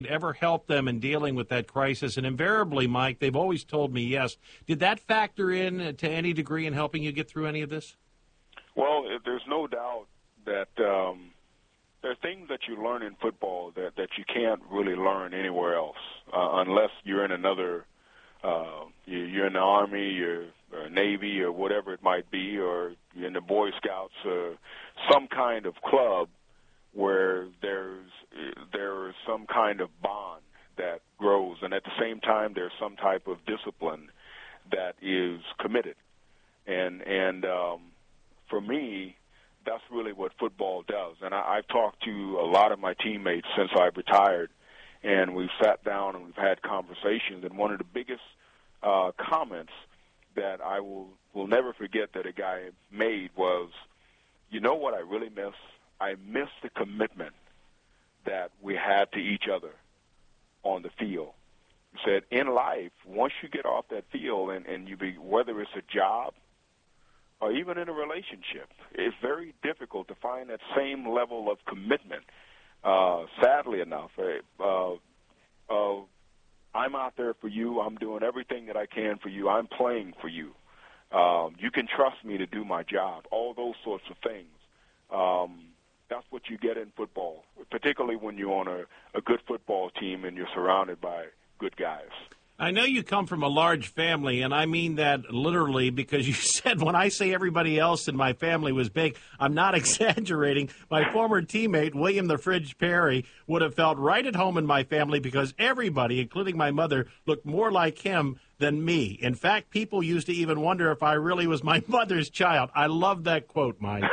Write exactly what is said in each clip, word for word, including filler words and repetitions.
ever help them in dealing with that crisis? And invariably, Mike, they've always told me yes. Did that factor in to any degree in helping you get through any of this? Well, there's no doubt that um, there are things that you learn in football that, that you can't really learn anywhere else uh, unless you're in another, uh, you're in the Army, you're or Navy, or whatever it might be, or you're in the Boy Scouts, or some kind of club where there's there's some kind of bond that grows, and at the same time there's some type of discipline that is committed. And and um, for me, that's really what football does. And I, I've talked to a lot of my teammates since I've retired, and we've sat down and we've had conversations. And one of the biggest uh, comments that I will, will never forget that a guy made was, you know what I really miss? I miss the commitment that we had to each other on the field. He said, in life, once you get off that field and, and you be, whether it's a job or even in a relationship, it's very difficult to find that same level of commitment. Uh, sadly enough, uh, uh, I'm out there for you. I'm doing everything that I can for you. I'm playing for you. Um, you can trust me to do my job, all those sorts of things. Um, that's what you get in football, particularly when you're on a, a good football team and you're surrounded by good guys. I know you come from a large family, and I mean that literally because you said when I say everybody else in my family was big, I'm not exaggerating. My former teammate, William the Fridge Perry, would have felt right at home in my family because everybody, including my mother, looked more like him than me. In fact, people used to even wonder if I really was my mother's child. I love that quote, Mike.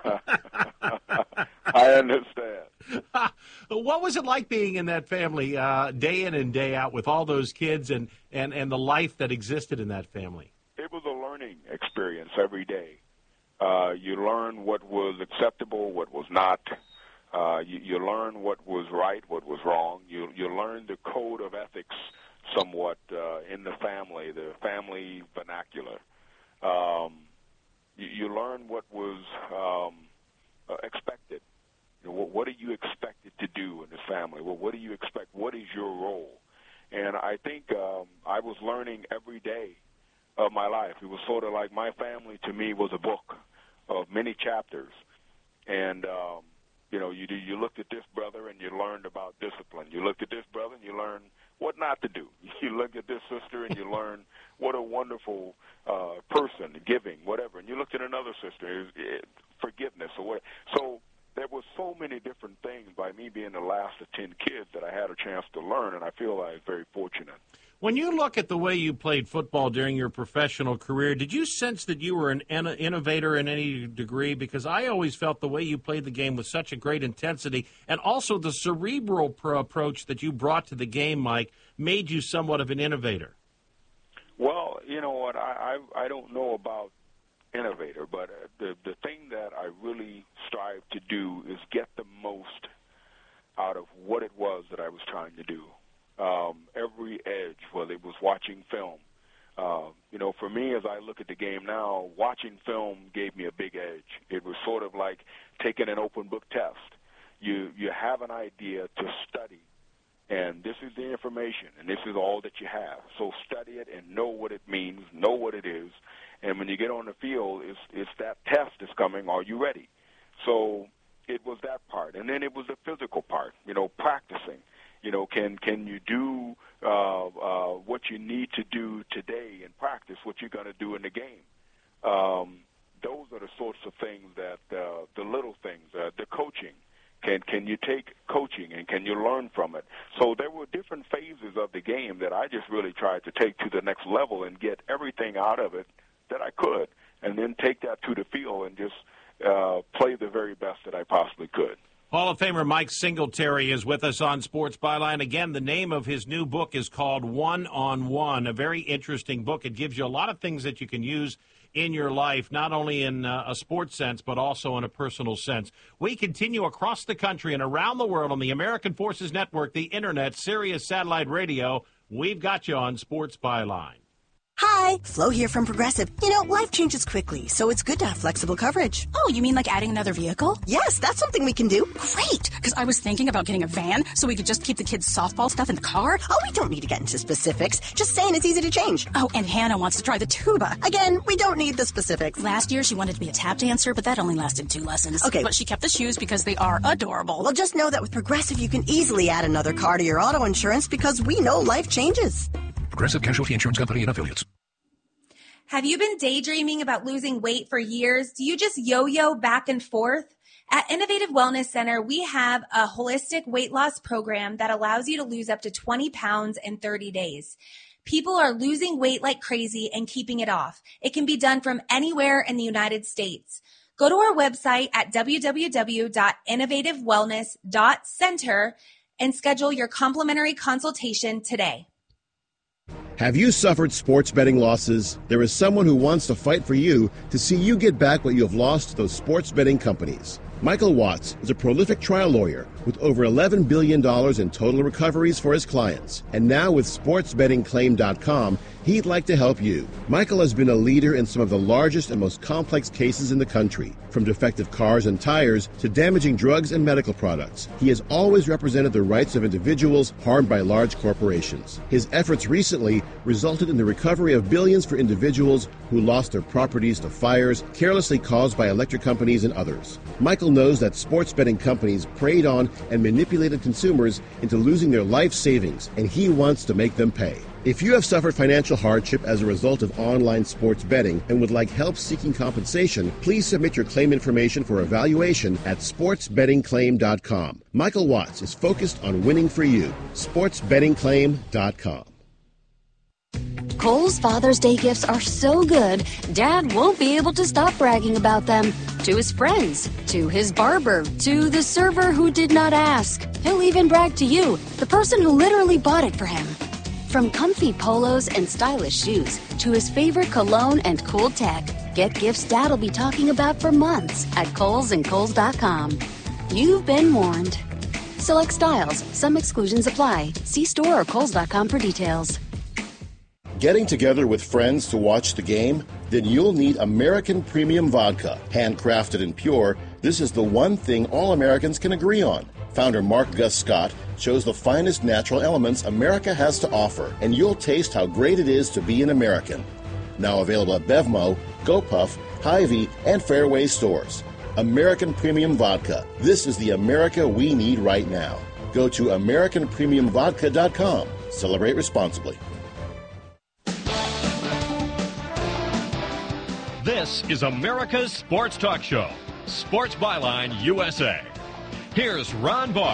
I understand. What was it like being in that family uh, day in and day out with all those kids and, and, and the life that existed in that family? It was a learning experience every day. Uh, you learn what was acceptable, what was not. Uh, you, you learn what was right, what was wrong. You, you learn the code of ethics somewhat uh, in the family, the family vernacular. Um, you, you learn what was um, uh, expected. You know, what, what are you expected to do in this family? Well, what do you expect? What is your role? And I think um, I was learning every day of my life. It was sort of like my family to me was a book of many chapters. And, um, you know, you, you looked at this brother and you learned about discipline. You looked at this brother and you learned what not to do. You look at this sister and you learn what a wonderful uh, person, giving, whatever. And you looked at another sister, it, it, forgiveness or what. So there were so many different things by me being the last of ten kids that I had a chance to learn, and I feel I was very fortunate. When you look at the way you played football during your professional career, did you sense that you were an innovator in any degree? Because I always felt the way you played the game with such a great intensity, and also the cerebral pro- approach that you brought to the game, Mike, made you somewhat of an innovator. Well, you know what, I, I, I don't know about innovator, but uh, the the thing that I really strive to do is get the most out of what it was that I was trying to do. Um, every edge, whether it was watching film. Uh, you know, for me, as I look at the game now, watching film gave me a big edge. It was sort of like taking an open book test. You you have an idea to study, and this is the information, and this is all that you have. So study it and know what it means, know what it is. And when you get on the field, it's, it's that test is coming. Are you ready? So it was that part. And then it was the physical part, you know, practicing. You know, can can you do uh, uh, what you need to do today in practice, what you're going to do in the game? Um, those are the sorts of things that, uh, the little things, uh, the coaching. Can can you take coaching and can you learn from it? So there were different phases of the game that I just really tried to take to the next level and get everything out of it that I could, and then take that to the field and just uh, play the very best that I possibly could. Hall of Famer Mike Singletary is with us on Sports Byline. Again, the name of his new book is called One on One, a very interesting book. It gives you a lot of things that you can use in your life, not only in uh, a sports sense, but also in a personal sense. We continue across the country and around the world on the American Forces Network, the Internet, Sirius Satellite Radio. We've got you on Sports Byline. Hi, Flo here from Progressive. You know, life changes quickly, so it's good to have flexible coverage. Oh, you mean like adding another vehicle? Yes, that's something we can do. Great, because I was thinking about getting a van so we could just keep the kids' softball stuff in the car. Oh, we don't need to get into specifics. Just saying it's easy to change. Oh, and Hannah wants to try the tuba. Again, we don't need the specifics. Last year, she wanted to be a tap dancer, but that only lasted two lessons. Okay. But she kept the shoes because they are adorable. Well, just know that with Progressive, you can easily add another car to your auto insurance because we know life changes. Progressive Casualty Insurance Company and Affiliates. Have you been daydreaming about losing weight for years? Do you just yo-yo back and forth? At Innovative Wellness Center, we have a holistic weight loss program that allows you to lose up to twenty pounds in thirty days. People are losing weight like crazy and keeping it off. It can be done from anywhere in the United States. Go to our website at w w w dot innovative wellness dot center and schedule your complimentary consultation today. Have you suffered sports betting losses? There is someone who wants to fight for you to see you get back what you have lost to those sports betting companies. Michael Watts is a prolific trial lawyer with over eleven billion dollars in total recoveries for his clients. And now with sports betting claim dot com, he'd like to help you. Michael has been a leader in some of the largest and most complex cases in the country, from defective cars and tires to damaging drugs and medical products. He has always represented the rights of individuals harmed by large corporations. His efforts recently resulted in the recovery of billions for individuals who lost their properties to fires carelessly caused by electric companies and others. Michael knows that sports betting companies preyed on and manipulated consumers into losing their life savings, and he wants to make them pay. If you have suffered financial hardship as a result of online sports betting and would like help seeking compensation, please submit your claim information for evaluation at sports betting claim dot com. Michael Watts is focused on winning for you. sports betting claim dot com. Kohl's Father's Day gifts are so good, Dad won't be able to stop bragging about them. To his friends, to his barber, to the server who did not ask. He'll even brag to you, the person who literally bought it for him. From comfy polos and stylish shoes to his favorite cologne and cool tech, get gifts Dad'll be talking about for months at Kohl's and Kohl's dot com. You've been warned. Select styles. Some exclusions apply. See store or Kohl's dot com for details. Getting together with friends to watch the game? Then you'll need American Premium Vodka. Handcrafted and pure, this is the one thing all Americans can agree on. Founder Mark Gus Scott shows the finest natural elements America has to offer, and you'll taste how great it is to be an American. Now available at Bevmo, GoPuff, Hy-Vee, and Fairway stores. American Premium Vodka. This is the America we need right now. Go to American Premium Vodka dot com. Celebrate responsibly. This is America's Sports Talk Show, Sports Byline U S A. Here's Ron Barr.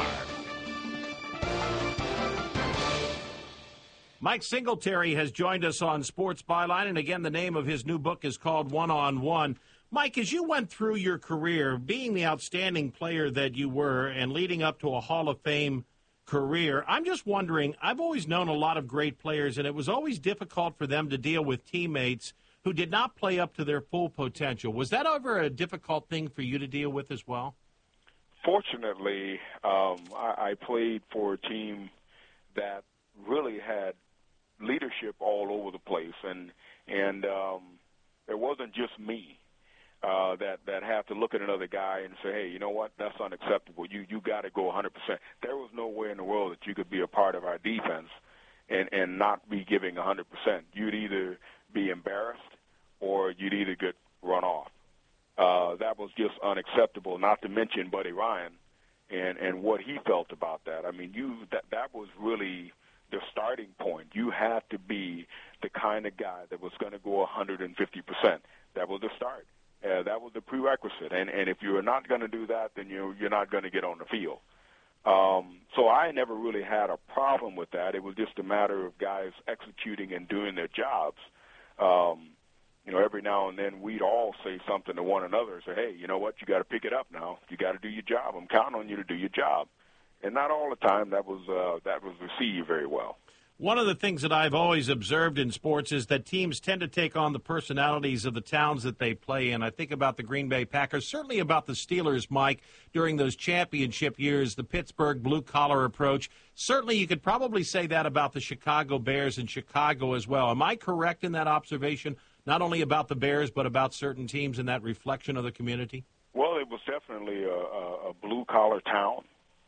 Mike Singletary has joined us on Sports Byline, and again, the name of his new book is called One on One. Mike, as you went through your career, being the outstanding player that you were and leading up to a Hall of Fame career, I'm just wondering, I've always known a lot of great players, and it was always difficult for them to deal with teammates who did not play up to their full potential. Was that ever a difficult thing for you to deal with as well? Fortunately, um, I, I played for a team that really had leadership all over the place, and and um, it wasn't just me uh, that that had to look at another guy and say, hey, you know what, that's unacceptable. You you got to go one hundred percent. There was no way in the world that you could be a part of our defense and and not be giving one hundred percent. You'd either be embarrassed or you'd either get run off. Uh, that was just unacceptable, not to mention Buddy Ryan and, and what he felt about that. I mean, you that, that was really the starting point. You had to be the kind of guy that was going to go one hundred fifty percent. That was the start. Uh, that was the prerequisite. And, and if you're not going to do that, then you're, you're not going to get on the field. Um, so I never really had a problem with that. It was just a matter of guys executing and doing their jobs. Um, You know, every now and then we'd all say something to one another, say, hey, you know what, you got to pick it up now. You got to do your job. I'm counting on you to do your job. And not all the time that was uh, that was received very well. One of the things that I've always observed in sports is that teams tend to take on the personalities of the towns that they play in. I think about the Green Bay Packers, certainly about the Steelers, Mike, during those championship years, the Pittsburgh blue-collar approach. Certainly you could probably say that about the Chicago Bears in Chicago as well. Am I correct in that observation, not only about the Bears but about certain teams in that reflection of the community? Well, it was definitely a, a, a blue-collar town,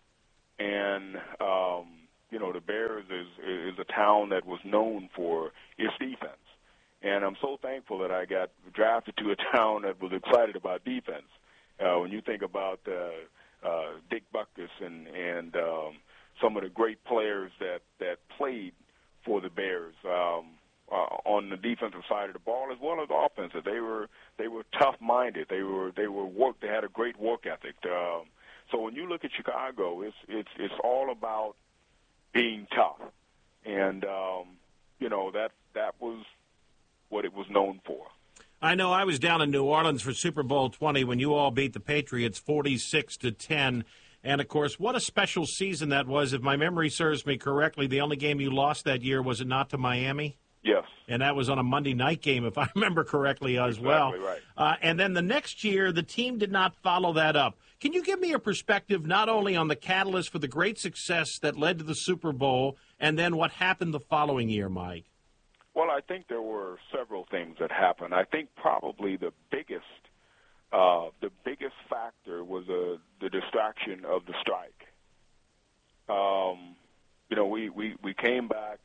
and um, you know, the Bears is is a town that was known for its defense. And I'm so thankful that I got drafted to a town that was excited about defense. Uh, when you think about uh, uh, Dick Butkus and, and um, some of the great players that, that played for the Bears um, uh, on the defensive side of the ball as well as offensive, they were they were tough-minded. They were they were work. They had a great work ethic. Um, so when you look at Chicago, it's it's it's all about being tough, and um, you know that that was what it was known for. I know I was down in New Orleans for Super Bowl twenty when you all beat the Patriots forty-six to ten, and of course, what a special season that was. If my memory serves me correctly, the only game you lost that year, was it not to Miami? Yes. And that was on a Monday night game, if I remember correctly, as exactly well. Right. Uh, and then the next year, the team did not follow that up. Can you give me a perspective not only on the catalyst for the great success that led to the Super Bowl and then what happened the following year, Mike? Well, I think there were several things that happened. I think probably the biggest uh, the biggest factor was uh, the distraction of the strike. Um, you know, we, we, we came back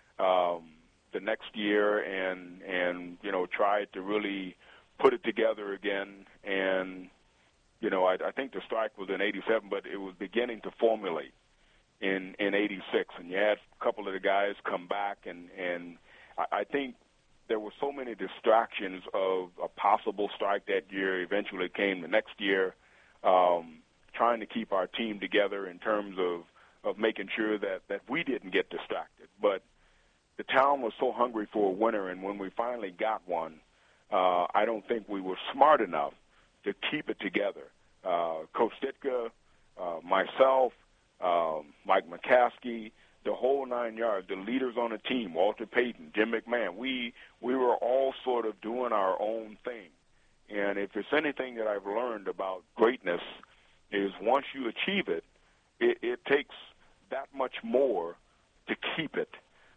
um, the next year and, and, you know, tried to really put it together again. And, you know, I, I think the strike was in eighty-seven, but it was beginning to formulate in, in eighty-six. And you had a couple of the guys come back, and, and I, I think there were so many distractions of a possible strike that year. Eventually it came the next year, um, trying to keep our team together in terms of, of making sure that, that we didn't get distracted. But the town was so hungry for a winner, and when we finally got one, uh, I don't think we were smart enough to keep it together. Uh, Coach Ditka, uh, myself, um, Mike McCaskey, the whole nine yards, the leaders on the team, Walter Payton, Jim McMahon, we we were all sort of doing our own thing. And if it's anything that I've learned about greatness is once you achieve it, it, it takes that much more to keep it.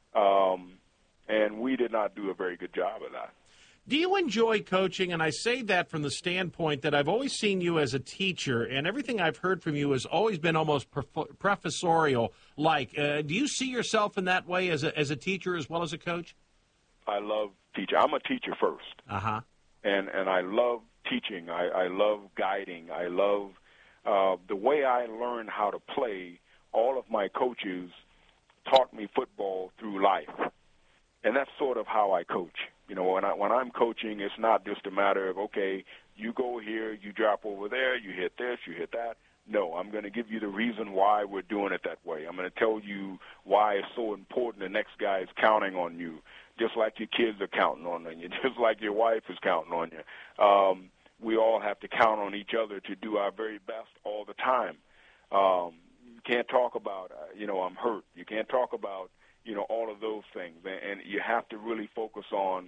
Um, and we did not do a very good job of that. Do you enjoy coaching? And I say that from the standpoint that I've always seen you as a teacher, and everything I've heard from you has always been almost professorial-like. Uh, do you see yourself in that way as a, as a teacher as well as a coach? I love teaching. I'm a teacher first. Uh-huh. And and I love teaching. I, I love guiding. I love uh, the way I learned how to play. All of my coaches taught me football through life. And that's sort of how I coach. You know, when, I, when I'm coaching, it's not just a matter of, okay, you go here, you drop over there, you hit this, you hit that. No, I'm going to give you the reason why we're doing it that way. I'm going to tell you why it's so important the next guy is counting on you, just like your kids are counting on you, just like your wife is counting on you. Um, we all have to count on each other to do our very best all the time. Um, you can't talk about, uh, you know, I'm hurt. You can't talk about, you know, all of those things. And, and you have to really focus on,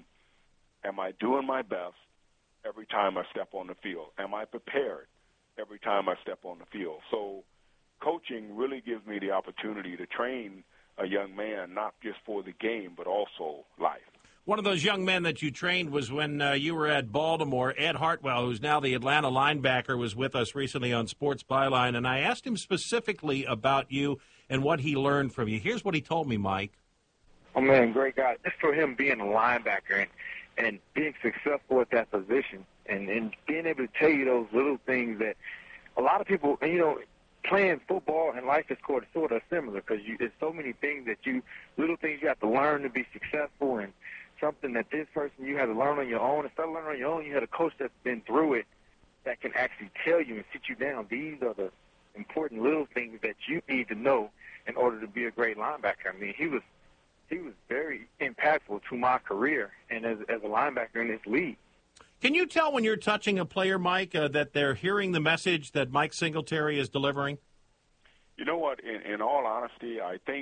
am I doing my best every time I step on the field? Am I prepared every time I step on the field? So coaching really gives me the opportunity to train a young man, not just for the game, but also life. One of those young men that you trained was when uh, you were at Baltimore. Ed Hartwell, who's now the Atlanta linebacker, was with us recently on Sports Byline, and I asked him specifically about you and what he learned from you. Here's what he told me, Mike. Oh, man, great guy. Just for him being a linebacker and, and being successful at that position and, and being able to tell you those little things that a lot of people, and you know, playing football and life is sort of similar because there's so many things that you, little things you have to learn to be successful, and something that this person you had to learn on your own. Instead of learning on your own, you had a coach that's been through it that can actually tell you and sit you down. These are the important little things that you need to know in order to be a great linebacker. I mean, he was he was very impactful to my career and as, as a linebacker in this league. Can you tell when you're touching a player, Mike, uh, that they're hearing the message that Mike Singletary is delivering? You know what? In, in all honesty, I think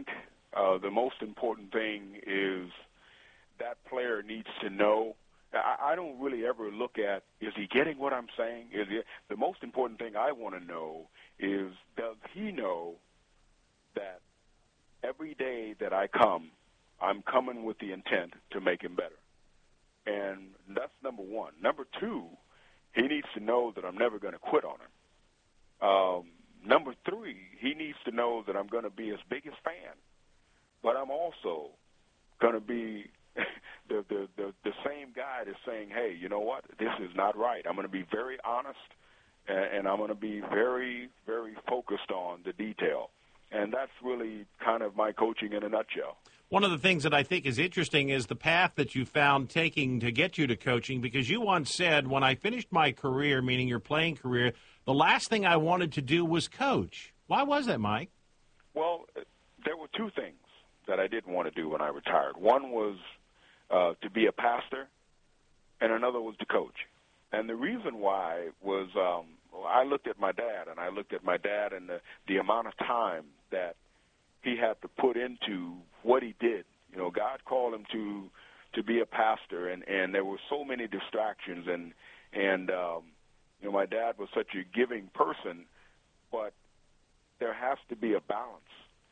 Uh, the most important thing is that player needs to know. I, I don't really ever look at, is he getting what I'm saying? Is he, the most important thing I want to know is, does he know that every day that I come, I'm coming with the intent to make him better? And that's number one. Number two, he needs to know that I'm never going to quit on him. Um, number three, he needs to know that I'm going to be his biggest fan, but I'm also going to be the, the, the, the same guy that's saying, hey, you know what, this is not right. I'm going to be very honest, and, and I'm going to be very, very focused on the detail. And that's really kind of my coaching in a nutshell. One of the things that I think is interesting is the path that you found taking to get you to coaching, because you once said, when I finished my career, meaning your playing career, the last thing I wanted to do was coach. Why was that, Mike? Well, there were two things that I didn't want to do when I retired. One was uh, to be a pastor, and another was to coach. And the reason why was um, I looked at my dad, and I looked at my dad and the, the amount of time that he had to put into what he did. You know, God called him to to be a pastor, and, and there were so many distractions. And, and um, you know, my dad was such a giving person, but there has to be a balance.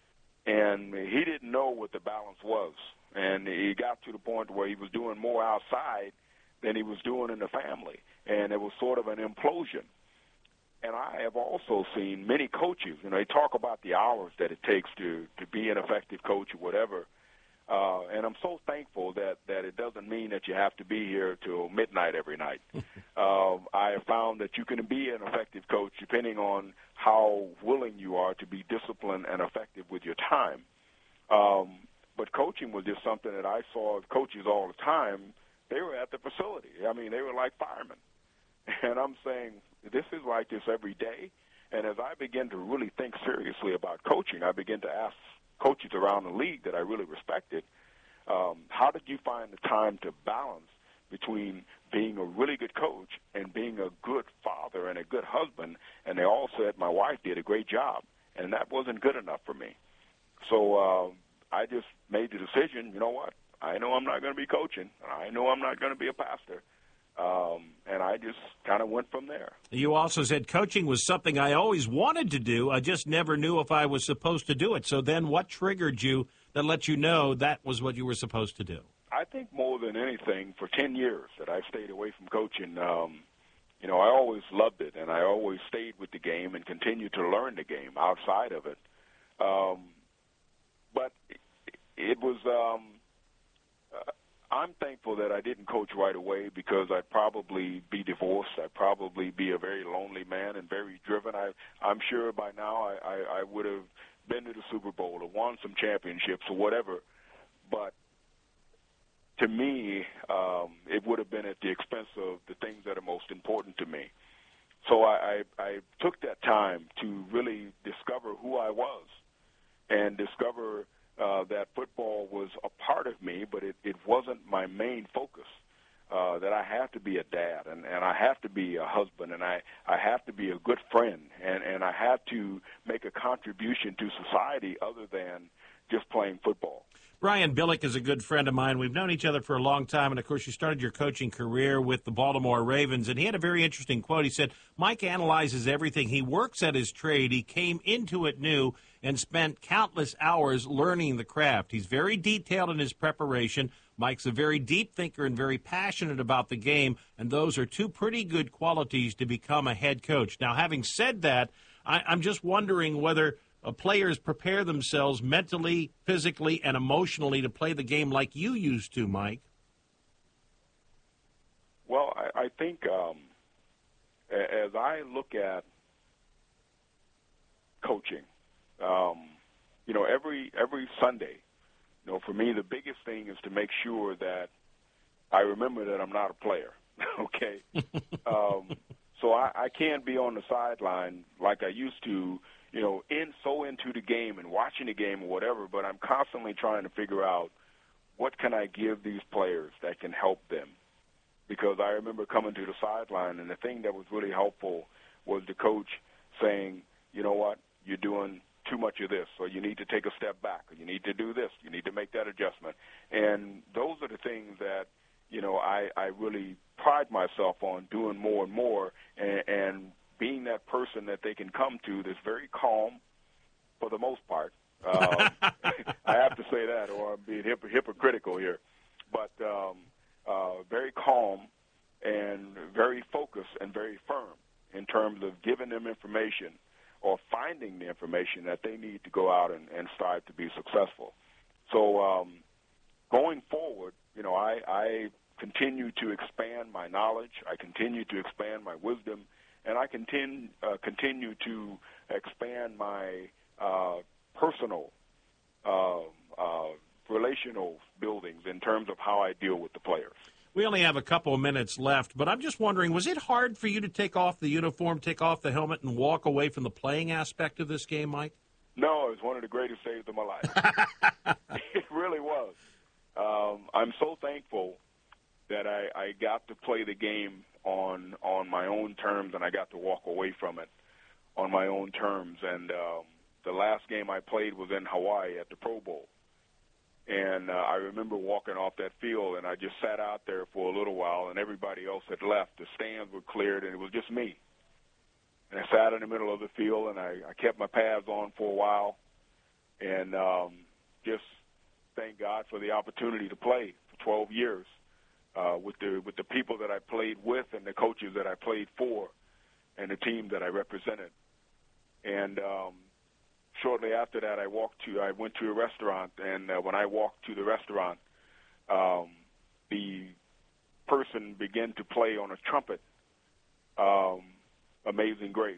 And he didn't know what the balance was. And he got to the point where he was doing more outside than he was doing in the family. And it was sort of an implosion. And I have also seen many coaches, you know, they talk about the hours that it takes to, to be an effective coach or whatever. Uh, and I'm so thankful that, that it doesn't mean that you have to be here till midnight every night. um, I have found that you can be an effective coach depending on how willing you are to be disciplined and effective with your time. Um, but coaching was just something that I saw coaches all the time. They were at the facility. I mean, they were like firemen. And I'm saying, this is like this every day. And as I begin to really think seriously about coaching, I begin to ask coaches around the league that I really respected, um, how did you find the time to balance between being a really good coach and being a good father and a good husband? And they all said my wife did a great job, and that wasn't good enough for me. So uh, I just made the decision, you know what, I know I'm not going to be coaching. I know I'm not going to be a pastor. Um, and I just kind of went from there. You also said coaching was something I always wanted to do. I just never knew if I was supposed to do it. So then what triggered you that let you know that was what you were supposed to do? I think more than anything, for ten years that I've stayed away from coaching, um, you know, I always loved it, and I always stayed with the game and continued to learn the game outside of it. Um, but it, it was... Um, uh, I'm thankful that I didn't coach right away because I'd probably be divorced. I'd probably be a very lonely man and very driven. I, I'm sure by now I, I, I would have been to the Super Bowl or won some championships or whatever. But to me, um, it would have been at the expense of the things that are most important to me. So I, I, I took that time to really discover who I was and discover Uh, that football was a part of me, but it, it wasn't my main focus, uh, that I have to be a dad and, and I have to be a husband and I, I have to be a good friend and, and I have to make a contribution to society other than just playing football. Brian Billick is a good friend of mine. We've known each other for a long time, and, of course, you started your coaching career with the Baltimore Ravens, and he had a very interesting quote. He said, Mike analyzes everything. He works at his trade. He came into it new and spent countless hours learning the craft. He's very detailed in his preparation. Mike's a very deep thinker and very passionate about the game, and those are two pretty good qualities to become a head coach. Now, having said that, I, I'm just wondering whether – Uh, players prepare themselves mentally, physically, and emotionally to play the game like you used to, Mike. Well, I, I think um, as I look at coaching, um, you know, every every Sunday, you know, for me the biggest thing is to make sure that I remember that I'm not a player. Okay, um, so I, I can't be on the sideline like I used to. You know, in so into the game and watching the game or whatever, but I'm constantly trying to figure out what can I give these players that can help them. Because I remember coming to the sideline, and the thing that was really helpful was the coach saying, you know what, you're doing too much of this, or you need to take a step back, or you need to do this, you need to make that adjustment. And those are the things that, you know, I, I really pride myself on doing more and more, and, and being that person that they can come to that's very calm for the most part. Um, I have to say that, or I'm being hip, hypocritical here. But um, uh, very calm and very focused and very firm in terms of giving them information or finding the information that they need to go out and, and strive to be successful. So um, going forward, you know, I, I continue to expand my knowledge. I continue to expand my wisdom, and I continue, uh, continue to expand my uh, personal, uh, uh, relational buildings in terms of how I deal with the players. We only have a couple of minutes left, but I'm just wondering, was it hard for you to take off the uniform, take off the helmet, and walk away from the playing aspect of this game, Mike? No, it was one of the greatest days of my life. It really was. Um, I'm so thankful that I, I got to play the game on on my own terms, and I got to walk away from it on my own terms. And um, the last game I played was in Hawaii at the Pro Bowl. And uh, I remember walking off that field, and I just sat out there for a little while, and everybody else had left. The stands were cleared, and it was just me. And I sat in the middle of the field, and I, I kept my pads on for a while, and um, just thank God for the opportunity to play for twelve years uh, with the with the people that I played with and the coaches that I played for and the team that I represented. And um, shortly after that, I walked to. I went to a restaurant, and uh, when I walked to the restaurant, um, the person began to play on a trumpet, um, "Amazing Grace,"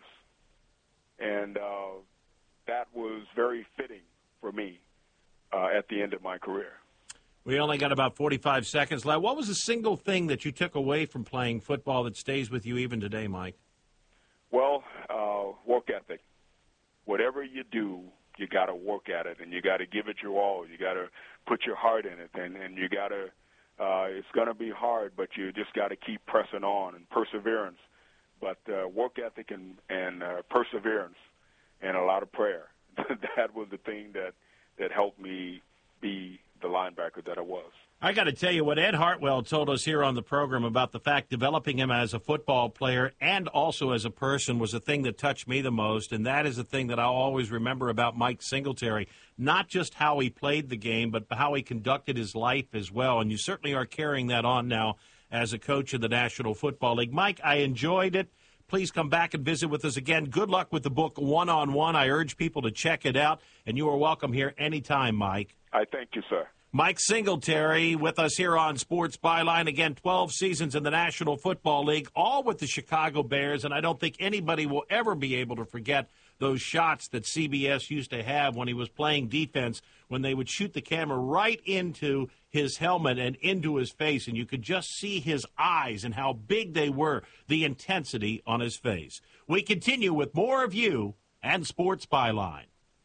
and uh, that was very fitting for me uh, at the end of my career. We only got about forty-five seconds left. What was the single thing that you took away from playing football that stays with you even today, Mike? Well, uh, work ethic. Whatever you do, you got to work at it, and you got to give it your all. You got to put your heart in it, and, and you got to. Uh, it's going to be hard, but you just got to keep pressing on and perseverance. But uh, work ethic and, and uh, perseverance, and a lot of prayer. That was the thing that that helped me be the linebacker that I was. I got to tell you what Ed Hartwell told us here on the program about the fact developing him as a football player and also as a person was the thing that touched me the most, and that is the thing that I'll always remember about Mike Singletary, not just how he played the game, but how he conducted his life as well, and you certainly are carrying that on now as a coach of the National Football League. Mike, I enjoyed it. Please come back and visit with us again. Good luck with the book One-on-One. I urge people to check it out, and you are welcome here anytime, Mike. I thank you, sir. Mike Singletary with us here on Sports Byline. Again, twelve seasons in the National Football League, all with the Chicago Bears, and I don't think anybody will ever be able to forget those shots that C B S used to have when he was playing defense, when they would shoot the camera right into his helmet and into his face, and you could just see his eyes and how big they were, the intensity on his face. We continue with more of you and Sports Byline.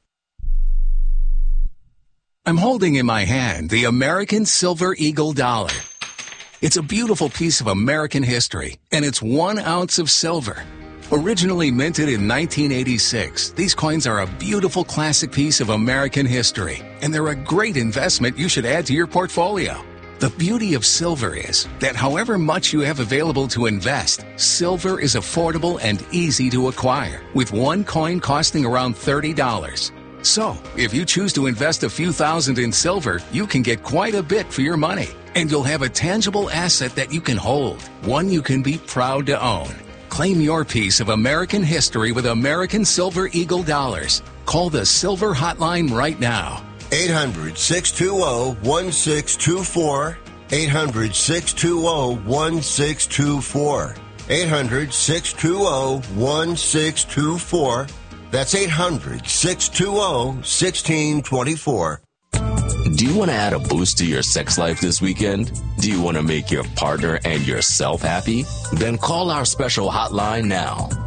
I'm holding in my hand the American Silver Eagle dollar. It's a beautiful piece of American history, and it's one ounce of silver. Originally minted in nineteen eighty-six, these coins are a beautiful classic piece of American history, and they're a great investment you should add to your portfolio. The beauty of silver is that however much you have available to invest, silver is affordable and easy to acquire, with one coin costing around thirty dollars. So, if you choose to invest a few thousand in silver, you can get quite a bit for your money. And you'll have a tangible asset that you can hold, one you can be proud to own. Claim your piece of American history with American Silver Eagle dollars. Call the Silver Hotline right now. eight hundred, six two zero, one six two four. eight hundred, six two zero, one six two four. eight hundred, six two zero, one six two four. That's eight hundred, six two zero, one six two four. Do you want to add a boost to your sex life this weekend? Do you want to make your partner and yourself happy? Then call our special hotline now.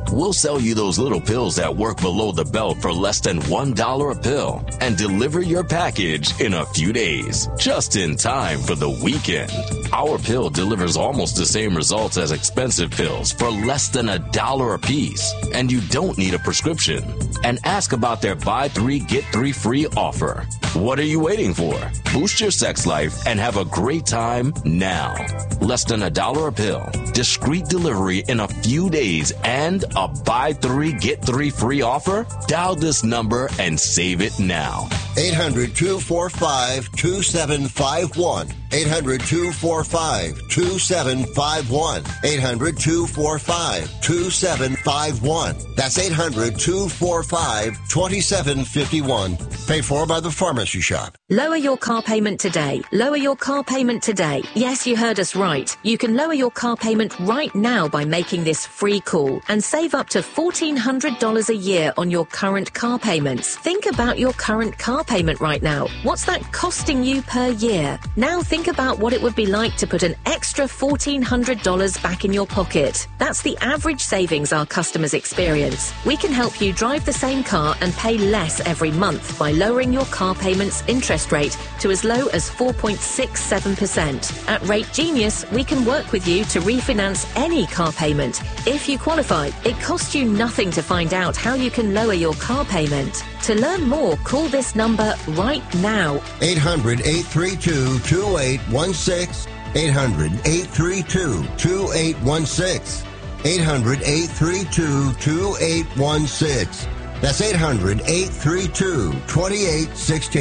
We'll sell you those little pills that work below the belt for less than one dollar a pill and deliver your package in a few days, just in time for the weekend. Our pill delivers almost the same results as expensive pills for less than a dollar a piece, and you don't need a prescription. And ask about their buy three, get three free offer. What are you waiting for? Boost your sex life and have a great time now. Less than a dollar a pill, discreet delivery in a few days, and a buy three, get three free offer? Dial this number and save it now. eight hundred, two four five, two seven five one. eight hundred, two four five, two seven five one. eight hundred, two four five, two seven five one. That's eight hundred, two four five, two seven five one. Paid for by the Pharmacy Shop. Lower your car payment today. Lower your car payment today. Yes, you heard us right. You can lower your car payment right now by making this free call and save up to fourteen hundred dollars a year on your current car payments. Think about your current car payment right now. What's that costing you per year? Now think about what it would be like to put an extra fourteen hundred dollars back in your pocket. That's the average savings our customers experience. We can help you drive the same car and pay less every month by lowering your car payment's interest rate to as low as four point six seven percent. At Rate Genius, we can work with you to refinance any car payment. If you qualify, it costs you nothing to find out how you can lower your car payment. To learn more, call this number right now. eight hundred, eight three two, two eight one six. eight hundred, eight three two, two eight one six. eight hundred, eight three two, two eight one six. That's eight hundred, eight three two, two eight one six.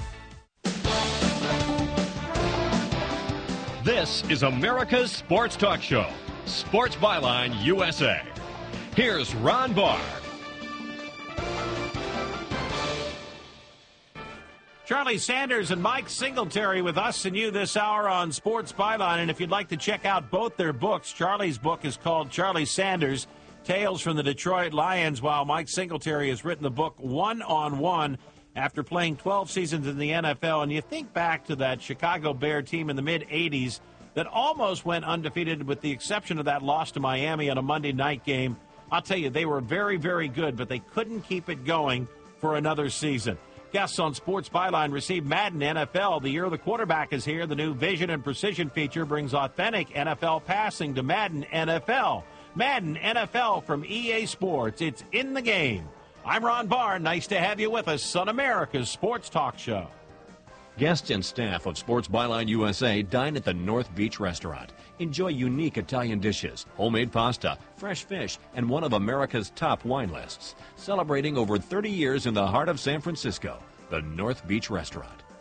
This is America's Sports Talk Show, Sports Byline U S A. Here's Ron Barr. Charlie Sanders and Mike Singletary with us and you this hour on Sports Byline. And if you'd like to check out both their books, Charlie's book is called Charlie Sanders, Tales from the Detroit Lions, while Mike Singletary has written the book One on One after playing twelve seasons in the N F L. And you think back to that Chicago Bear team in the mid-eighties that almost went undefeated with the exception of that loss to Miami on a Monday night game. I'll tell you, they were very, very good, but they couldn't keep it going for another season. Guests on Sports Byline receive Madden N F L. The year the quarterback is here. The new Vision and Precision feature brings authentic N F L passing to Madden N F L. Madden N F L from E A Sports. It's in the game. I'm Ron Barr. Nice to have you with us on America's Sports Talk Show. Guests and staff of Sports Byline U S A dine at the North Beach Restaurant. Enjoy unique Italian dishes, homemade pasta, fresh fish, and one of America's top wine lists. Celebrating over thirty years in the heart of San Francisco, the North Beach Restaurant.